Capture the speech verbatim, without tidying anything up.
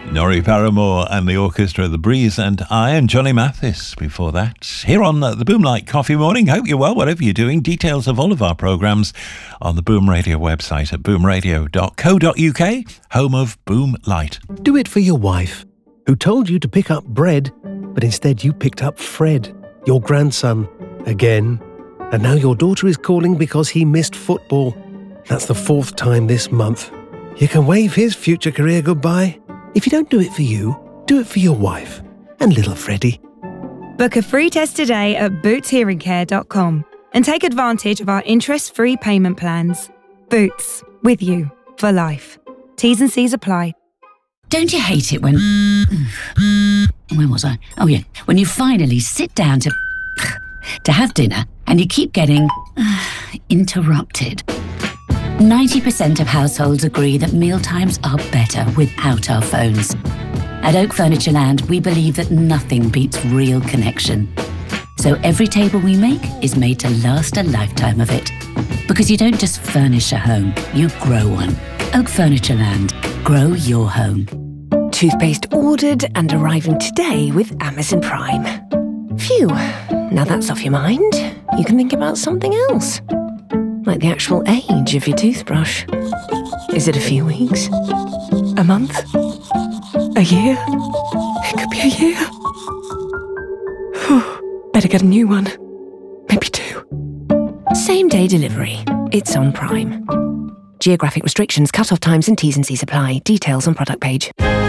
Norrie Paramore and the Orchestra of the Breeze, and I and Johnny Mathis before that. Here on the, the Boomlight Coffee Morning. Hope you're well, whatever you're doing. Details of all of our programmes on the Boom Radio website at boom radio dot co dot uk, home of Boomlight. Do it for your wife, who told you to pick up bread, but instead you picked up Fred, your grandson, again. And now your daughter is calling because he missed football. That's the fourth time this month. You can wave his future career goodbye. If you don't do it for you, do it for your wife and little Freddie. Book a free test today at boots hearing care dot com and take advantage of our interest-free payment plans. Boots, with you for life. T's and C's apply. Don't you hate it when... Where was I? Oh yeah, when you finally sit down to... to have dinner and you keep getting... interrupted. ninety percent of households agree that mealtimes are better without our phones. At Oak Furniture Land, we believe that nothing beats real connection. So every table we make is made to last a lifetime of it. Because you don't just furnish a home, you grow one. Oak Furniture Land. Grow your home. Toothpaste ordered and arriving today with Amazon Prime. Phew, now that's off your mind. You can think about something else. Like the actual age of your toothbrush. Is it a few weeks? A month? A year? It could be a year. Whew. Better get a new one. Maybe two. Same day delivery. It's on Prime. Geographic restrictions, cut-off times and T's and C's apply. Details on product page.